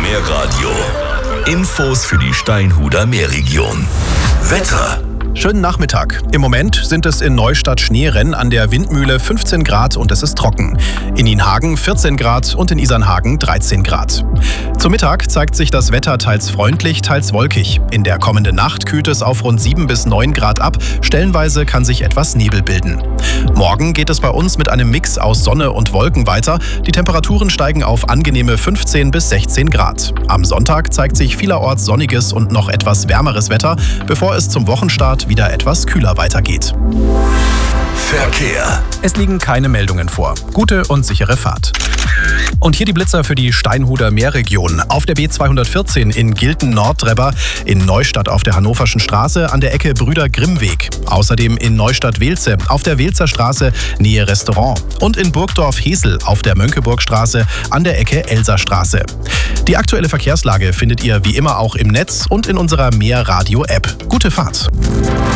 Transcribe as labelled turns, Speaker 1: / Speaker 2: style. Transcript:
Speaker 1: Meerradio. Infos für die Steinhuder Meerregion. Wetter.
Speaker 2: Schönen Nachmittag. Im Moment sind es in Neustadt Schneerenn an der Windmühle 15 Grad und es ist trocken. In Nienhagen 14 Grad und in Isernhagen 13 Grad. Zum Mittag zeigt sich das Wetter teils freundlich, teils wolkig. In der kommenden Nacht kühlt es auf rund 7 bis 9 Grad ab. Stellenweise kann sich etwas Nebel bilden. Morgen geht es bei uns mit einem Mix aus Sonne und Wolken weiter. Die Temperaturen steigen auf angenehme 15 bis 16 Grad. Am Sonntag zeigt sich vielerorts sonniges und noch etwas wärmeres Wetter, bevor es zum Wochenstart wieder etwas kühler weitergeht.
Speaker 1: Verkehr.
Speaker 2: Es liegen keine Meldungen vor. Gute und sichere Fahrt. Und hier die Blitzer für die Steinhuder Meerregion. Auf der B214 in Gilten-Nordrebber, in Neustadt auf der Hannoverschen Straße an der Ecke Brüder-Grimm-Weg. Außerdem in Neustadt-Weelze auf der Weelzer Straße Nähe Restaurant. Und in Burgdorf-Hesel auf der Mönckeburgstraße an der Ecke Elserstraße. Die aktuelle Verkehrslage findet ihr wie immer auch im Netz und in unserer Meerradio-App. Gute Fahrt!